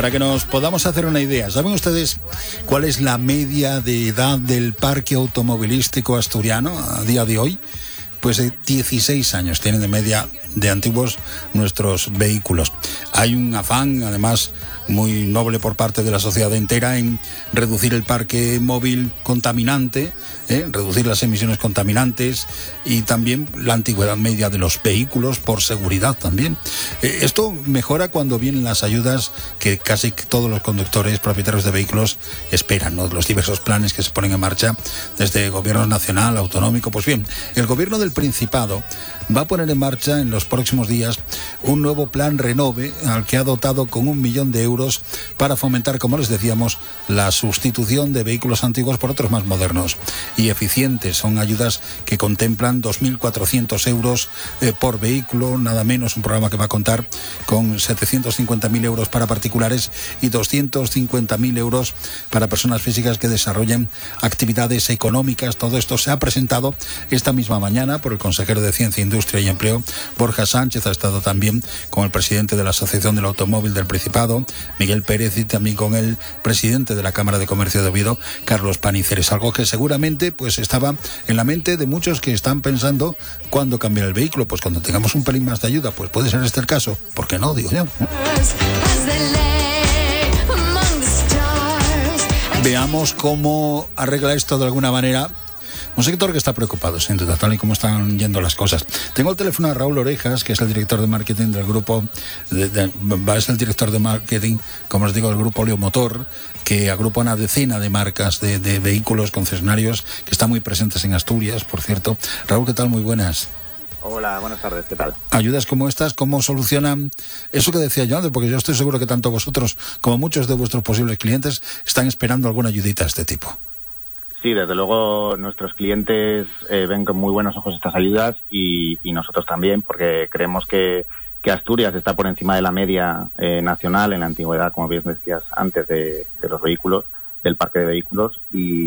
para que nos podamos hacer una idea, ¿saben ustedes cuál es la media de edad del parque automovilístico asturiano a día de hoy? Pues 16 años tienen de media de antiguos nuestros vehículos. Hay un afán, además, muy noble por parte de la sociedad entera en reducir el parque móvil contaminante, reducir las emisiones contaminantes y también la antigüedad media de los vehículos por seguridad también. Esto mejora cuando vienen las ayudas que casi todos los conductores propietarios de vehículos esperan, ¿no? Los diversos planes que se ponen en marcha desde el gobierno nacional, autonómico. Pues bien, el gobierno del Principado va a poner en marcha en los próximos días un nuevo plan Renove al que ha dotado con 1 millón de euros para fomentar, como les decíamos, la sustitución de vehículos antiguos por otros más modernos y eficientes. Son ayudas que contemplan 2.400 euros por vehículo, nada menos, un programa que va a contar con 750.000 euros para particulares y 250.000 euros para personas físicas que desarrollen actividades económicas. Todo esto se ha presentado esta misma mañana por el consejero de Ciencia, Industria y Empleo, Borja Sánchez. Ha estado también con el presidente de la Asociación del Automóvil del Principado, Miguel Pérez, y también con el presidente de la Cámara de Comercio de Oviedo, Carlos Paniceres. Algo que seguramente pues estaba en la mente de muchos que están pensando cuándo cambiar el vehículo. Pues cuando tengamos un pelín más de ayuda, pues puede ser este el caso. ¿Por qué no? Digo yo. Veamos cómo arregla esto de alguna manera un sector que está preocupado, sin duda, tal y como están yendo las cosas. Tengo el teléfono a Raúl Orejas, que es el director de marketing del grupo, es el director de marketing, como os digo, del grupo Leomotor, que agrupa una decena de marcas de vehículos concesionarios que están muy presentes en Asturias, por cierto. Raúl, ¿qué tal? Muy buenas. Hola, buenas tardes, ¿qué tal? Ayudas como estas, ¿cómo solucionan eso que decía yo antes? Porque yo estoy seguro que tanto vosotros como muchos de vuestros posibles clientes están esperando alguna ayudita de este tipo. Sí, desde luego nuestros clientes ven con muy buenos ojos estas ayudas y nosotros también, porque creemos que Asturias está por encima de la media nacional en la antigüedad, como bien decías antes, de los vehículos, del parque de vehículos,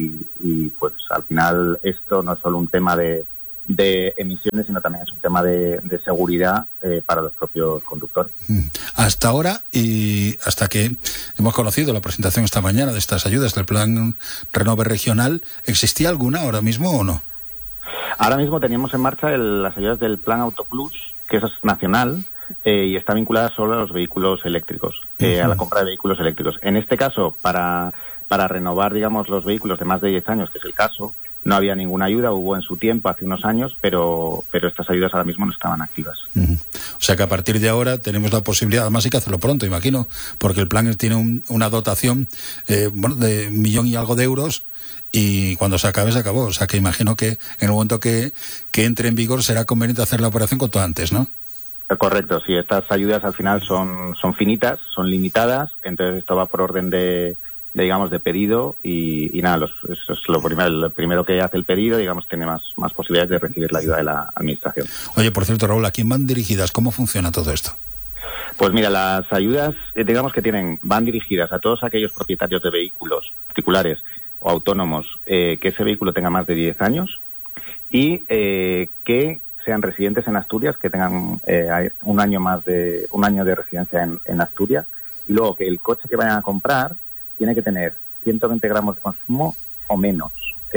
y pues al final esto no es solo un tema de emisiones, sino también es un tema de seguridad para los propios conductores. Hasta ahora, y hasta que hemos conocido la presentación esta mañana de estas ayudas del plan Renove Regional, ¿existía alguna ahora mismo o no? Ahora mismo teníamos en marcha las ayudas del plan Autoplus, que es nacional, y está vinculada solo a los vehículos eléctricos, a la compra de vehículos eléctricos. En este caso, para renovar, digamos, los vehículos de más de 10 años, que es el caso, no había ninguna ayuda, hubo en su tiempo, hace unos años, pero estas ayudas ahora mismo no estaban activas. O sea que a partir de ahora tenemos la posibilidad, además hay que hacerlo pronto, imagino, porque el plan tiene una dotación de 1 millón y algo de euros, y cuando se acabe, se acabó. O sea que imagino que en el momento que entre en vigor será conveniente hacer la operación cuanto antes, ¿no? Correcto, sí, estas ayudas al final son finitas, son limitadas, entonces esto va por orden de pedido y nada, eso es lo primero que hace el pedido, digamos, tiene más posibilidades de recibir la ayuda de la administración. Oye, por cierto, Raúl, ¿a quién van dirigidas? ¿Cómo funciona todo esto? Pues mira, las ayudas, digamos que van dirigidas a todos aquellos propietarios de vehículos particulares o autónomos que ese vehículo tenga más de 10 años y que sean residentes en Asturias, que tengan un año de residencia en Asturias, y luego que el coche que vayan a comprar tiene que tener 120 gramos de consumo o menos.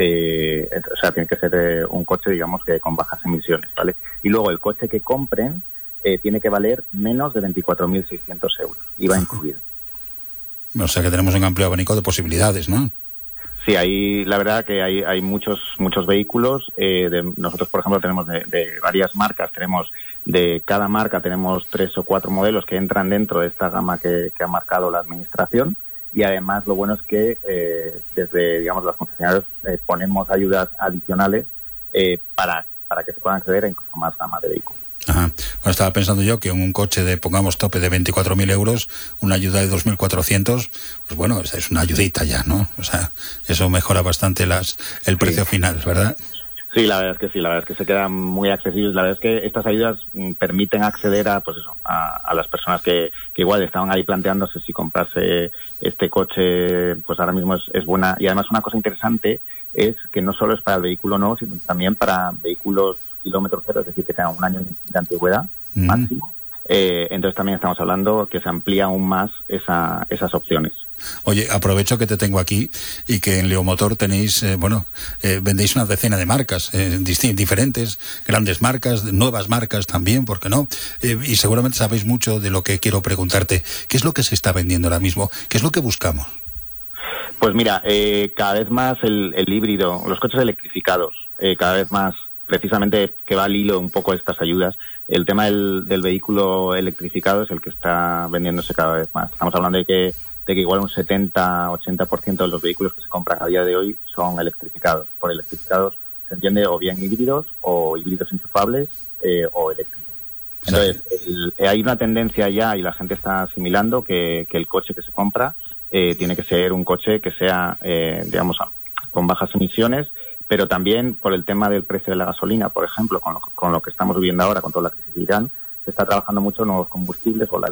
O sea, tiene que ser un coche, digamos, que con bajas emisiones, ¿vale? Y luego el coche que compren tiene que valer menos de 24.600 euros. IVA incluido. O sea que tenemos un amplio abanico de posibilidades, ¿no? Sí, la verdad que hay muchos vehículos. Nosotros, por ejemplo, tenemos de varias marcas. De cada marca tenemos 3 o 4 modelos que entran dentro de esta gama que ha marcado la administración. Y además lo bueno es que desde, digamos, las concesionarias ponemos ayudas adicionales para que se puedan acceder a incluso más gama de vehículos. Ajá. Bueno, estaba pensando yo que un coche de, pongamos, tope de 24.000 euros, una ayuda de 2.400, pues bueno, es una ayudita ya, ¿no? O sea, eso mejora bastante el precio final, ¿verdad? Sí, la verdad es que sí, la verdad es que se quedan muy accesibles. La verdad es que estas ayudas permiten acceder a las personas que igual estaban ahí planteándose si comprarse este coche, pues ahora mismo es buena. Y además una cosa interesante es que no solo es para el vehículo nuevo, sino también para vehículos kilómetro cero, es decir, que tengan un año de antigüedad máximo, Entonces también estamos hablando que se amplía aún más esas opciones. Oye, aprovecho que te tengo aquí y que en Leomotor tenéis, vendéis una decena de marcas diferentes, grandes marcas, nuevas marcas también, ¿por qué no? Y seguramente sabéis mucho de lo que quiero preguntarte. ¿Qué es lo que se está vendiendo ahora mismo? ¿Qué es lo que buscamos? Pues mira, cada vez más el híbrido, los coches electrificados, cada vez más, precisamente que va al hilo un poco de estas ayudas, el tema del vehículo electrificado es el que está vendiéndose cada vez más. Estamos hablando de que igual un 70-80% de los vehículos que se compran a día de hoy son electrificados. Por electrificados se entiende o bien híbridos o híbridos enchufables o eléctricos. Entonces, hay una tendencia ya y la gente está asimilando que el coche que se compra tiene que ser un coche que sea, digamos, con bajas emisiones, pero también por el tema del precio de la gasolina, por ejemplo, con lo que estamos viviendo ahora, con toda la crisis de Irán, se está trabajando mucho en nuevos combustibles o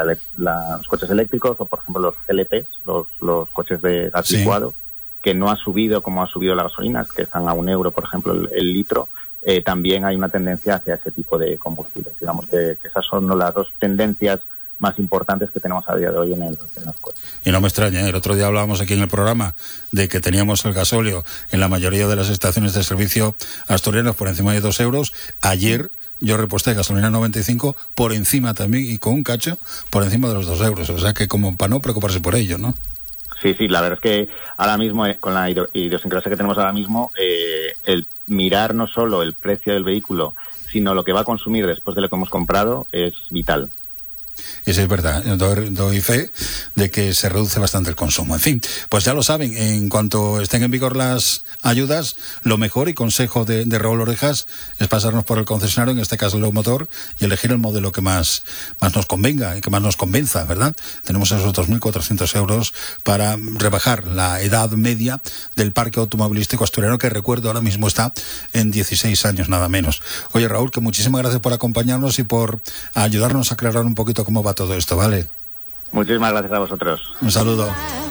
los coches eléctricos o, por ejemplo, los GLPs, los coches de gas licuado, que no ha subido como ha subido la gasolina, que están a €1, por ejemplo, el litro. También hay una tendencia hacia ese tipo de combustibles. Digamos que esas son las dos tendencias más importantes que tenemos a día de hoy en los coches. Y no me extraña, el otro día hablábamos aquí en el programa de que teníamos el gasóleo en la mayoría de las estaciones de servicio asturianas por encima de €2. Ayer yo reposté gasolina 95 por encima también, y con un cacho por encima de los €2. O sea que como para no preocuparse por ello, ¿no? Sí, la verdad es que ahora mismo, con la idiosincrasia que tenemos ahora mismo, el mirar no solo el precio del vehículo, sino lo que va a consumir después de lo que hemos comprado es vital. Eso es verdad, doy fe de que se reduce bastante el consumo. En fin, pues ya lo saben, en cuanto estén en vigor las ayudas, lo mejor y consejo de Raúl Orejas es pasarnos por el concesionario, en este caso Leomotor, y elegir el modelo que más nos convenga y que más nos convenza, ¿verdad? Tenemos esos 2.400 euros para rebajar la edad media del parque automovilístico asturiano, que recuerdo ahora mismo está en 16 años, nada menos. Oye, Raúl, que muchísimas gracias por acompañarnos y por ayudarnos a aclarar un poquito cómo va todo esto, ¿vale? Muchísimas gracias a vosotros. Un saludo.